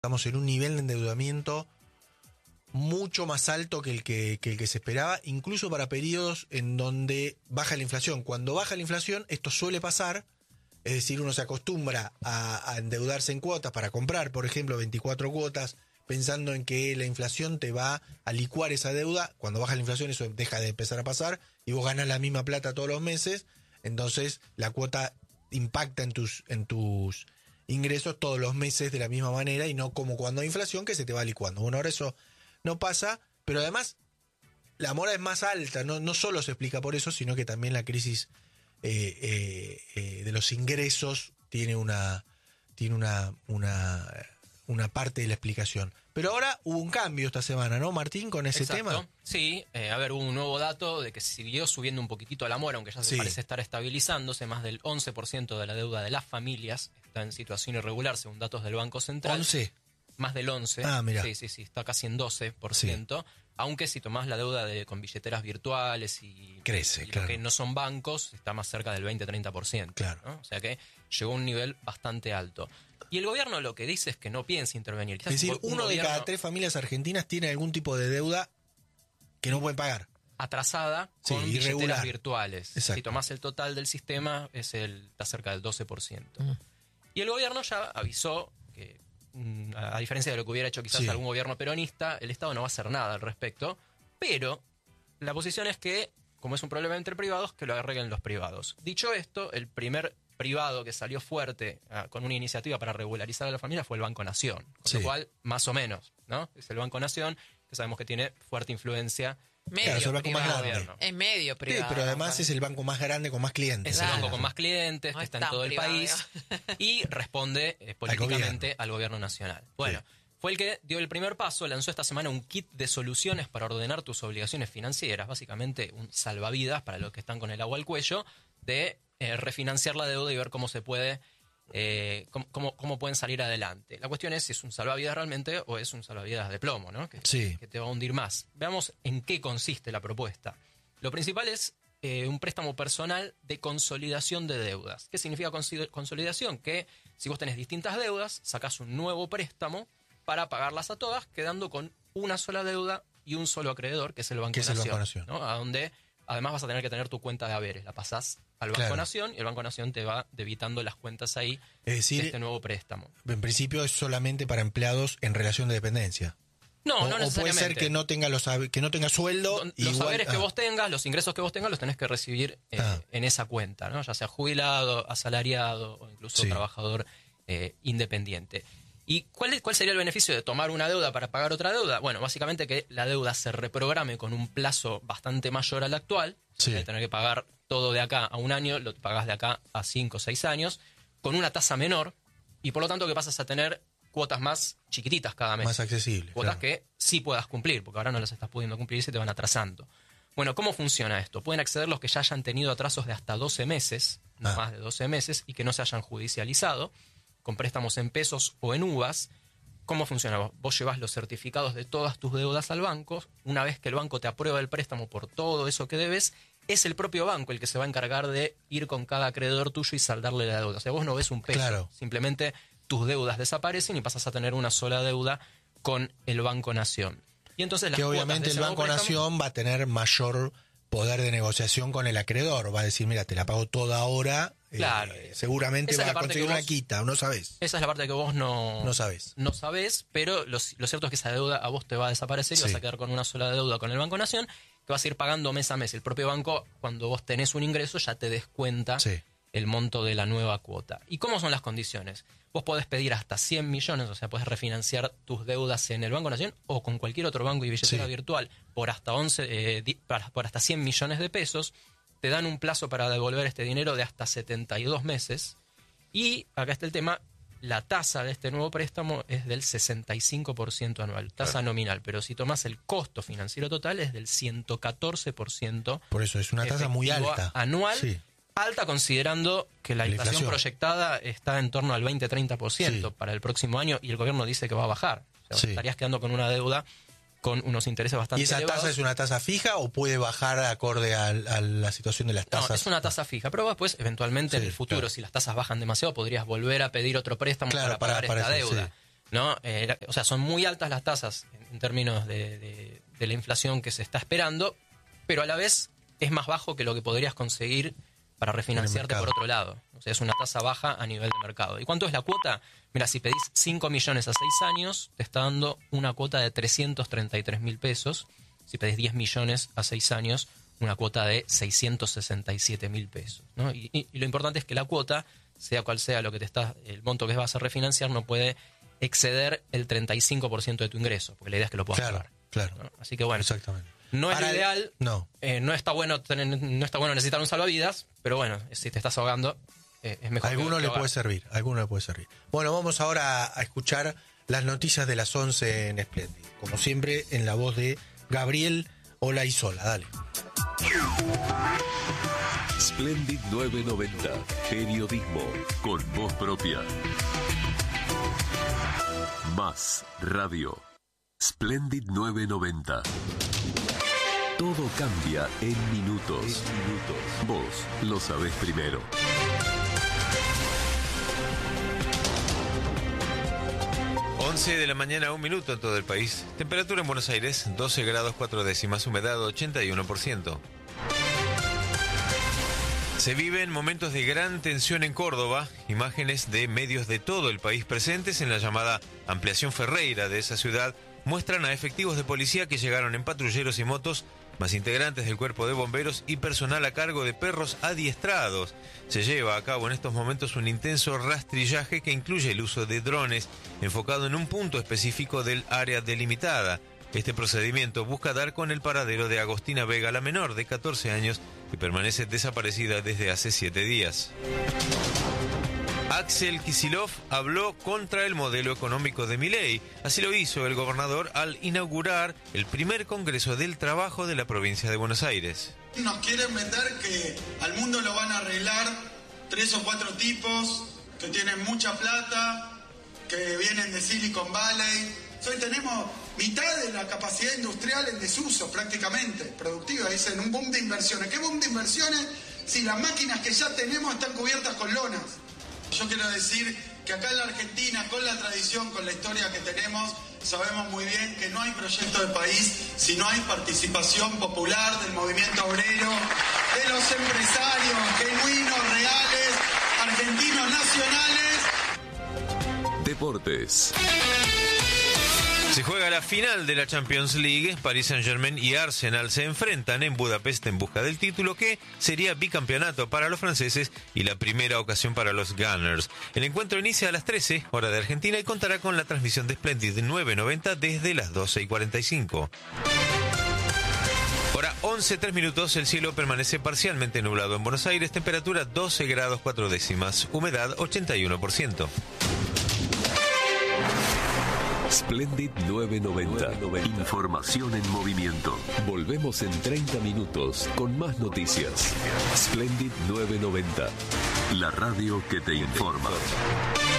Estamos en un nivel de endeudamiento mucho más alto que el que se esperaba, incluso para periodos en donde baja la inflación. Cuando baja la inflación, esto suele pasar, es decir, uno se acostumbra a endeudarse en cuotas para comprar, por ejemplo, 24 cuotas, pensando en que la inflación te va a licuar esa deuda. Cuando baja la inflación eso deja de empezar a pasar y vos ganás la misma plata todos los meses, entonces la cuota impacta en tus ingresos todos los meses de la misma manera y no como cuando hay inflación que se te va licuando. Bueno, ahora eso no pasa, pero además la mora es más alta, no solo se explica por eso, sino que también la crisis de los ingresos tiene una parte de la explicación. Pero ahora hubo un cambio esta semana, ¿no, Martín, con ese tema? Sí, hubo un nuevo dato de que siguió subiendo un poquitito la mora, aunque ya se parece estar estabilizándose. Más del 11% de la deuda de las familias está en situación irregular, según datos del Banco Central. ¿11? Más del 11. Ah, mira. Sí, está casi en 12%. Sí. Aunque si tomás la deuda con billeteras virtuales y crece, lo que no son bancos, está más cerca del 20-30%. Claro. ¿no? O sea que llegó a un nivel bastante alto. Y el gobierno lo que dice es que no piensa intervenir. Es decir, uno de cada 3 familias argentinas tiene algún tipo de deuda que no pueden pagar. Atrasada con billeteras virtuales. Exacto. Si tomás el total del sistema, está cerca del 12%. Y el gobierno ya avisó que, a diferencia de lo que hubiera hecho quizás algún gobierno peronista, el Estado no va a hacer nada al respecto. Pero la posición es que, como es un problema entre privados, que lo arreglen los privados. Dicho esto, el primer privado que salió fuerte con una iniciativa para regularizar a la familia fue el Banco Nación. Con lo cual, más o menos, ¿no? Es el Banco Nación, que sabemos que tiene fuerte influencia. Claro, es el banco más grande. Es medio privado. Sí, pero además es el banco más grande con más clientes. Es el banco con más clientes, que está en todo el país. Y responde políticamente al gobierno nacional. Bueno, fue el que dio el primer paso, lanzó esta semana un kit de soluciones para ordenar tus obligaciones financieras. Básicamente un salvavidas para los que están con el agua al cuello de refinanciar la deuda y ver cómo se puede, cómo pueden salir adelante. La cuestión es si es un salvavidas realmente o es un salvavidas de plomo, ¿no? Que te va a hundir más. Veamos en qué consiste la propuesta. Lo principal es un préstamo personal de consolidación de deudas. ¿Qué significa consolidación? Que si vos tenés distintas deudas, sacás un nuevo préstamo para pagarlas a todas, quedando con una sola deuda y un solo acreedor, que es el Banco Nación. ¿No? A donde además vas a tener que tener tu cuenta de haberes. La pasás al Banco Nación y el Banco Nación te va debitando las cuentas ahí, es decir, de este nuevo préstamo. En principio es solamente para empleados en relación de dependencia. No necesariamente. O puede ser que no tenga sueldo. Los haberes que vos tengas, los ingresos que vos tengas, los tenés que recibir en esa cuenta, ¿no? Ya sea jubilado, asalariado o incluso trabajador independiente. ¿Y cuál sería el beneficio de tomar una deuda para pagar otra deuda? Bueno, básicamente que la deuda se reprograme con un plazo bastante mayor al actual. De tener que pagar todo de acá a un año, lo pagás de acá a 5 o 6 años, con una tasa menor, y por lo tanto que pasas a tener cuotas más chiquititas cada mes. Más accesibles. Cuotas que sí puedas cumplir, porque ahora no las estás pudiendo cumplir y se te van atrasando. Bueno, ¿cómo funciona esto? Pueden acceder los que ya hayan tenido atrasos de hasta 12 meses, no más de 12 meses, y que no se hayan judicializado, con préstamos en pesos o en uvas. ¿Cómo funciona? Vos llevas los certificados de todas tus deudas al banco. Una vez que el banco te aprueba el préstamo por todo eso que debes, es el propio banco el que se va a encargar de ir con cada acreedor tuyo y saldarle la deuda. O sea, vos no ves un peso. Simplemente tus deudas desaparecen y pasas a tener una sola deuda con el Banco Nación. Y entonces las que obviamente el Banco Nación va a tener mayor poder de negociación con el acreedor. Va a decir, mira, te la pago toda ahora. Seguramente va a conseguir una quita, no sabés. Esa es la parte que vos no sabés. No sabés, pero lo cierto es que esa deuda a vos te va a desaparecer y vas a quedar con una sola deuda con el Banco Nación, que vas a ir pagando mes a mes. El propio banco, cuando vos tenés un ingreso, ya te descuenta el monto de la nueva cuota. ¿Y cómo son las condiciones? Vos podés pedir hasta 100 millones, o sea, podés refinanciar tus deudas en el Banco Nación o con cualquier otro banco y billetera virtual por hasta 100 millones de pesos. Te dan un plazo para devolver este dinero de hasta 72 meses. Y acá está el tema, la tasa de este nuevo préstamo es del 65% anual, tasa nominal. Pero si tomás el costo financiero total es del 114%. Por eso es una tasa muy alta. Anual, alta considerando que la inflación proyectada está en torno al 20-30% para el próximo año y el gobierno dice que va a bajar. O sea, estarías quedando con una deuda con unos intereses bastante elevados. ¿Y esa tasa es una tasa fija o puede bajar acorde a la situación de las tasas? No, es una tasa fija, pero después, eventualmente, en el futuro, si las tasas bajan demasiado, podrías volver a pedir otro préstamo para pagar esta deuda. ¿no? O sea, son muy altas las tasas en términos de la inflación que se está esperando, pero a la vez es más bajo que lo que podrías conseguir para refinanciarte por otro lado. O sea, es una tasa baja a nivel de mercado. ¿Y cuánto es la cuota? Mira, si pedís 5 millones a 6 años, te está dando una cuota de 333.000 pesos. Si pedís 10 millones a 6 años, una cuota de 667.000 pesos, ¿no? Y lo importante es que la cuota, sea cual sea lo que el monto que vas a refinanciar, no puede exceder el 35% de tu ingreso, porque la idea es que lo puedas pagar. Claro. ¿No? Así que bueno, exactamente. No es lo ideal, no está bueno necesitar un salvavidas, pero bueno, si te estás ahogando, es mejor. Alguno le puede servir. Bueno, vamos ahora a escuchar las noticias de las 11 en Splendid. Como siempre, en la voz de Gabriel Olaizola. Dale. Splendid 990. Periodismo con voz propia. Más radio. Splendid 990. Todo cambia en minutos. Vos lo sabés primero. 11 de la mañana, 1 minuto en todo el país. Temperatura en Buenos Aires, 12 grados 4 décimas, humedad 81%. Se viven momentos de gran tensión en Córdoba. Imágenes de medios de todo el país presentes en la llamada ampliación Ferreira de esa ciudad muestran a efectivos de policía que llegaron en patrulleros y motos, más integrantes del cuerpo de bomberos y personal a cargo de perros adiestrados. Se lleva a cabo en estos momentos un intenso rastrillaje que incluye el uso de drones enfocado en un punto específico del área delimitada. Este procedimiento busca dar con el paradero de Agostina Vega, la menor de 14 años, que permanece desaparecida desde hace 7 días. Axel Kicillof habló contra el modelo económico de Milei. Así lo hizo el gobernador al inaugurar el primer Congreso del Trabajo de la provincia de Buenos Aires. Nos quieren vender que al mundo lo van a arreglar 3 o 4 tipos que tienen mucha plata, que vienen de Silicon Valley. Hoy tenemos mitad de la capacidad industrial en desuso prácticamente, productiva. Dicen un boom de inversiones. ¿Qué boom de inversiones si las máquinas que ya tenemos están cubiertas con lonas? Yo quiero decir que acá en la Argentina, con la tradición, con la historia que tenemos, sabemos muy bien que no hay proyecto de país si no hay participación popular del movimiento obrero, de los empresarios genuinos, reales, argentinos, nacionales. Deportes. Se juega la final de la Champions League. Paris Saint-Germain y Arsenal se enfrentan en Budapest en busca del título, que sería bicampeonato para los franceses y la primera ocasión para los Gunners. El encuentro inicia a las 13, hora de Argentina, y contará con la transmisión de Splendid 990 desde las 12:45. Hora 11:03 minutos, el cielo permanece parcialmente nublado en Buenos Aires, temperatura 12 grados 4 décimas, humedad 81%. Splendid 990. Información en movimiento. Volvemos en 30 minutos con más noticias. Splendid 990. La radio que te informa.